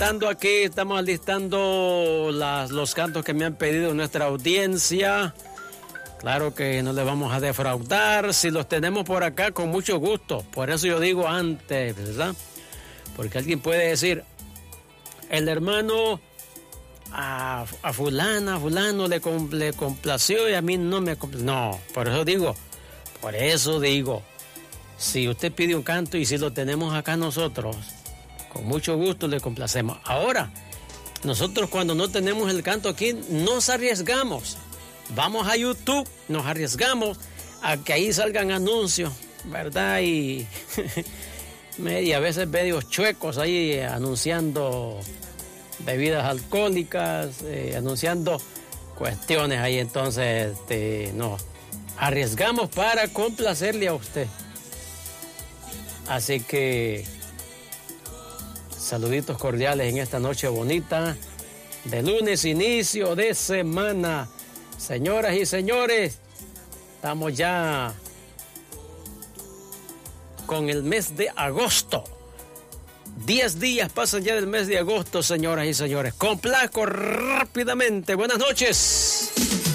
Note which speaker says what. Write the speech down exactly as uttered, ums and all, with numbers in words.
Speaker 1: alistando aquí, estamos alistando las, los cantos que me han pedido nuestra audiencia. Claro que no les vamos a defraudar. Si los tenemos por acá, con mucho gusto. Por eso yo digo antes, ¿verdad? Porque alguien puede decir, el hermano a, a fulana, a fulano le, le complació y a mí no me complació. No, por eso digo, por eso digo, si usted pide un canto y si lo tenemos acá nosotros, con mucho gusto le complacemos. Ahora, nosotros cuando no tenemos el canto aquí, nos arriesgamos. Vamos a YouTube, nos arriesgamos a que ahí salgan anuncios, ¿verdad? Y, y a veces medios chuecos ahí anunciando bebidas alcohólicas, eh, anunciando cuestiones ahí. Entonces, este, nos arriesgamos para complacerle a usted. Así que, saluditos cordiales en esta noche bonita de lunes, inicio de semana. Señoras y señores, estamos ya con el mes de agosto. Diez días pasan ya del mes de agosto, señoras y señores. Complazco rápidamente. Buenas noches.